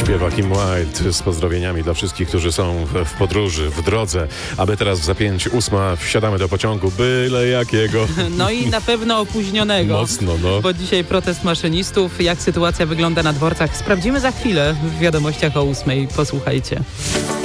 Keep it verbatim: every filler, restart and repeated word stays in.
Śpiewa Kim Wilde z pozdrowieniami dla wszystkich, którzy są w, w podróży, w drodze. A my teraz w zapięć ósma wsiadamy do pociągu, byle jakiego. No i na pewno opóźnionego. Mocno, no. Bo dzisiaj protest maszynistów. Jak sytuacja wygląda na dworcach, sprawdzimy za chwilę w wiadomościach o ósmej. Posłuchajcie.